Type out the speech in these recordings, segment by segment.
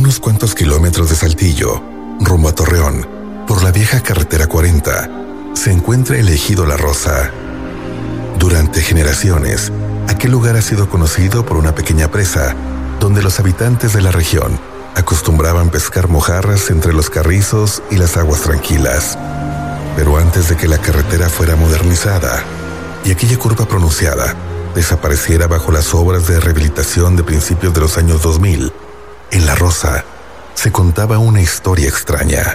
unos cuantos kilómetros de Saltillo, rumbo a Torreón, por la vieja carretera 40, se encuentra el ejido La Rosa. Durante generaciones, aquel lugar ha sido conocido por una pequeña presa donde los habitantes de la región acostumbraban pescar mojarras entre los carrizos y las aguas tranquilas. Pero antes de que la carretera fuera modernizada y aquella curva pronunciada desapareciera bajo las obras de rehabilitación de principios de los años 2000, en La Rosa se contaba una historia extraña.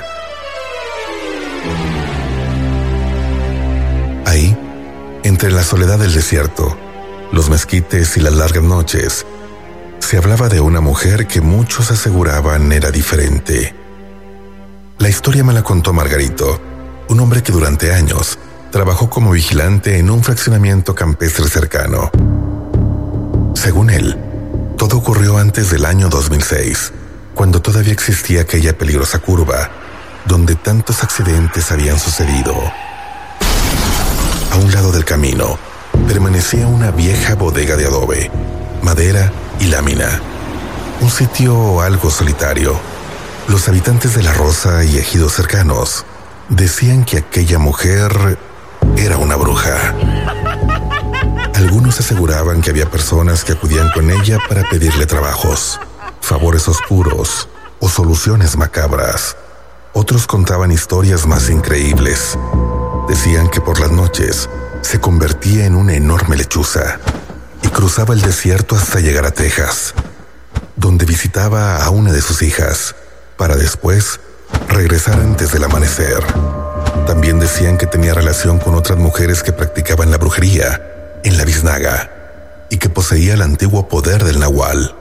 Ahí, entre la soledad del desierto, los mezquites y las largas noches, se hablaba de una mujer que muchos aseguraban era diferente. La historia me la contó Margarito, un hombre que durante años trabajó como vigilante en un fraccionamiento campestre cercano. Según él, todo ocurrió antes del año 2006, cuando todavía existía aquella peligrosa curva, donde tantos accidentes habían sucedido. A un lado del camino, permanecía una vieja bodega de adobe, madera y lámina. Un sitio algo solitario. Los habitantes de La Rosa y ejidos cercanos decían que aquella mujer era una bruja. Algunos aseguraban que había personas que acudían con ella para pedirle trabajos, favores oscuros o soluciones macabras. Otros contaban historias más increíbles. Decían que por las noches se convertía en una enorme lechuza y cruzaba el desierto hasta llegar a Texas, donde visitaba a una de sus hijas, para después regresar antes del amanecer. También decían que tenía relación con otras mujeres que practicaban la brujería en la biznaga y que poseía el antiguo poder del nahual.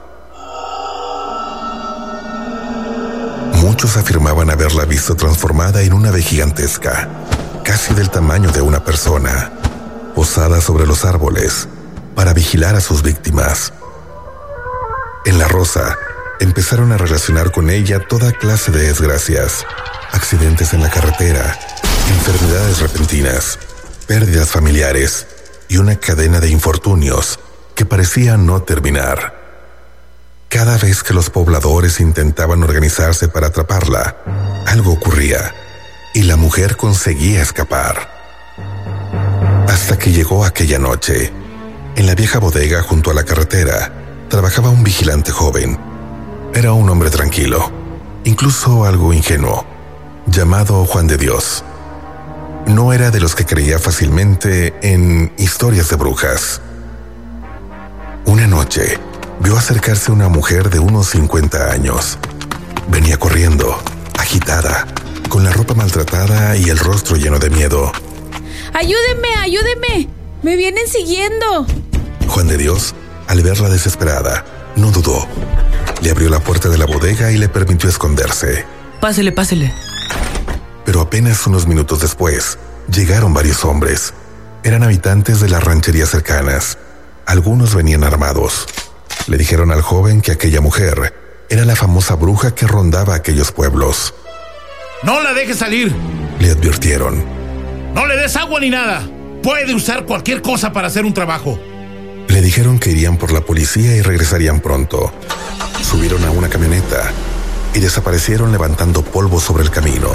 Muchos afirmaban haberla visto transformada en una ave gigantesca, casi del tamaño de una persona, posada sobre los árboles para vigilar a sus víctimas. En La Rosa empezaron a relacionar con ella toda clase de desgracias, accidentes en la carretera, enfermedades repentinas, pérdidas familiares y una cadena de infortunios que parecía no terminar. Cada vez que los pobladores intentaban organizarse para atraparla, algo ocurría y la mujer conseguía escapar. Hasta que llegó aquella noche. En la vieja bodega junto a la carretera trabajaba un vigilante joven. Era un hombre tranquilo, incluso algo ingenuo, llamado Juan de Dios. No era de los que creía fácilmente en historias de brujas. Una noche vio acercarse una mujer de unos 50 años. Venía corriendo, agitada, con la ropa maltratada y el rostro lleno de miedo. ¡Ayúdenme, ayúdenme! ¡Me vienen siguiendo! Juan de Dios, al verla desesperada, no dudó. Le abrió la puerta de la bodega y le permitió esconderse. Pásele, pásele. Pero apenas unos minutos después, llegaron varios hombres. Eran habitantes de las rancherías cercanas. Algunos venían armados. Le dijeron al joven que aquella mujer era la famosa bruja que rondaba aquellos pueblos. ¡No la dejes salir!, le advirtieron. ¡No le des agua ni nada! Puede usar cualquier cosa para hacer un trabajo. Le dijeron que irían por la policía y regresarían pronto. Subieron a una camioneta y desaparecieron levantando polvo sobre el camino.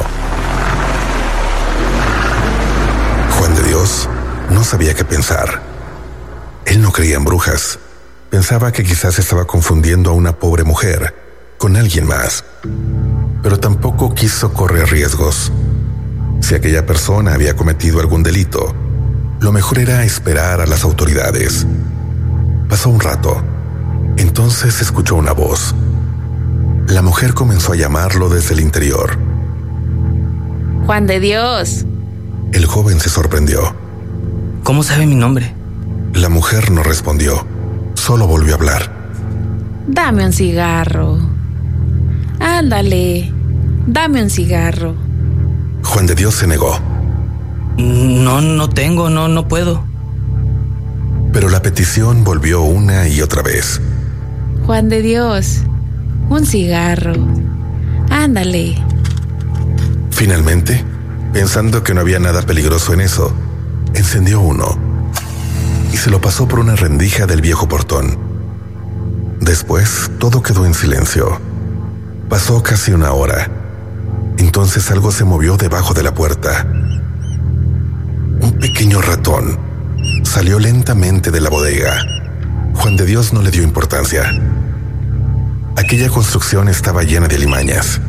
Juan de Dios no sabía qué pensar. Él no creía en brujas. Pensaba que quizás estaba confundiendo a una pobre mujer con alguien más. Pero tampoco quiso correr riesgos. Si aquella persona había cometido algún delito, lo mejor era esperar a las autoridades. Pasó un rato. Entonces escuchó una voz. La mujer comenzó a llamarlo desde el interior. ¡Juan de Dios! El joven se sorprendió. ¿Cómo sabe mi nombre? La mujer no respondió. Solo volvió a hablar. Dame un cigarro. Ándale, dame un cigarro. Juan de Dios se negó. No tengo, no puedo. Pero la petición volvió una y otra vez. Juan de Dios, un cigarro. Ándale. Finalmente, pensando que no había nada peligroso en eso, encendió uno y se lo pasó por una rendija del viejo portón. Después, todo quedó en silencio. Pasó casi una hora. Entonces algo se movió debajo de la puerta. Un pequeño ratón salió lentamente de la bodega. Juan de Dios no le dio importancia. Aquella construcción estaba llena de alimañas.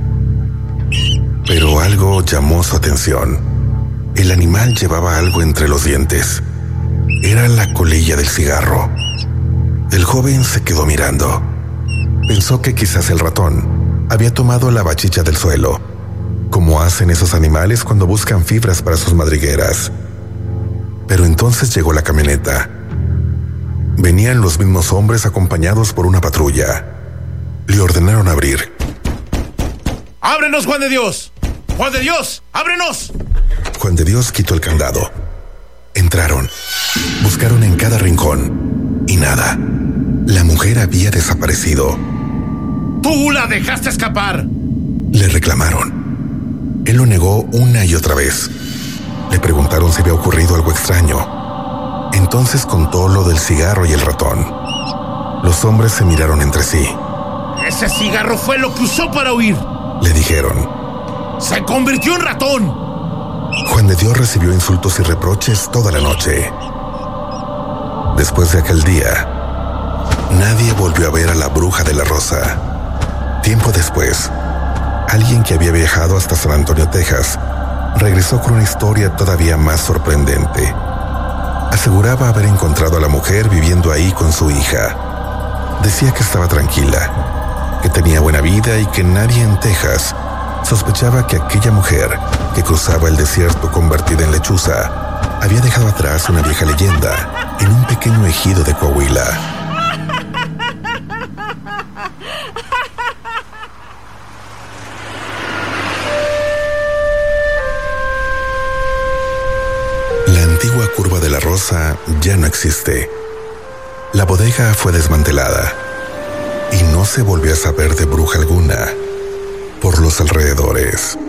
Pero algo llamó su atención. El animal llevaba algo entre los dientes. Era la colilla del cigarro. El joven se quedó mirando. Pensó que quizás el ratón había tomado la bachicha del suelo, como hacen esos animales cuando buscan fibras para sus madrigueras. Pero entonces llegó la camioneta. Venían los mismos hombres acompañados por una patrulla. Le ordenaron abrir. ¡Ábrenos, Juan de Dios! ¡Juan de Dios! ¡Ábrenos! Juan de Dios quitó el candado. Entraron. Buscaron en cada rincón. Y nada. La mujer había desaparecido. ¡Tú la dejaste escapar! Le reclamaron. Él lo negó una y otra vez. Le preguntaron si había ocurrido algo extraño. Entonces contó lo del cigarro y el ratón. Los hombres se miraron entre sí. ¡Ese cigarro fue lo que usó para huir!, le dijeron. ¡Se convirtió en ratón! Juan de Dios recibió insultos y reproches toda la noche. Después de aquel día, nadie volvió a ver a la bruja de la Rosa. Tiempo después, alguien que había viajado hasta San Antonio, Texas, regresó con una historia todavía más sorprendente. Aseguraba haber encontrado a la mujer viviendo ahí con su hija. Decía que estaba tranquila, que tenía buena vida y que nadie en Texas sospechaba que aquella mujer que cruzaba el desierto convertida en lechuza había dejado atrás una vieja leyenda en un pequeño ejido de Coahuila. La antigua curva de la Rosa ya no existe. La bodega fue desmantelada y no se volvió a saber de bruja alguna por los alrededores.